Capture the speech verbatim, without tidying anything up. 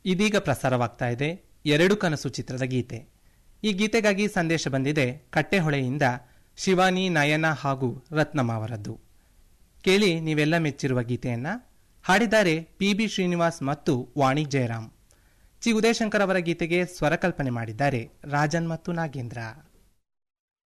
ಇದೀಗ ಪ್ರಸಾರವಾಗ್ತಾ ಇದೆ ಎರಡು ಕನಸು ಚಿತ್ರದ ಗೀತೆ. ಈ ಗೀತೆಗಾಗಿ ಸಂದೇಶ ಬಂದಿದೆ ಕಟ್ಟೆಹೊಳೆಯಿಂದ ಶಿವಾನಿ, ನಯನ ಹಾಗೂ ರತ್ನಮ್ಮ ಅವರದ್ದು. ಕೇಳಿ ನೀವೆಲ್ಲ ಮೆಚ್ಚಿರುವ ಗೀತೆಯನ್ನ. ಹಾಡಿದ್ದಾರೆ ಪಿ ಬಿ ಶ್ರೀನಿವಾಸ್ ಮತ್ತು ವಾಣಿ ಜಯರಾಮ್. ಚಿ ಉದಯಶಂಕರ್ ಅವರ ಗೀತೆಗೆ ಸ್ವರಕಲ್ಪನೆ ಮಾಡಿದ್ದಾರೆ ರಾಜನ್ ಮತ್ತು ನಾಗೇಂದ್ರ.